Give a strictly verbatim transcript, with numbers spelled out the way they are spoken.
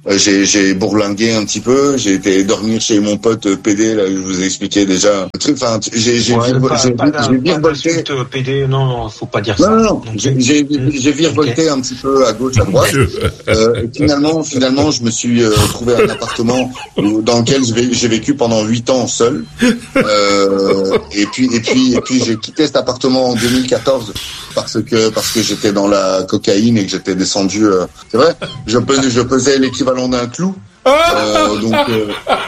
Euh, j'ai, j'ai bourlingué un petit peu. J'ai été dormir chez mon pote P D. Là, je vous ai expliqué déjà. Enfin, j'ai, j'ai, ouais, vir, pas, j'ai, pas j'ai virevolté. P D, non, non, faut pas dire non, ça. Non, non, j'ai, j'ai, j'ai virevolté okay. un petit peu à gauche, à droite. euh, et finalement, finalement, je me suis euh, trouvé un appartement dans lequel j'ai vécu pendant huit ans seul. Euh, et puis, et puis, et puis, j'ai quitté cet appartement en deux mille quatorze parce que parce que j'étais dans la cocaïne et que j'étais descendu. Euh, c'est vrai, je pesais, je pesais l'équivalent d'un clou. Euh, donc, euh,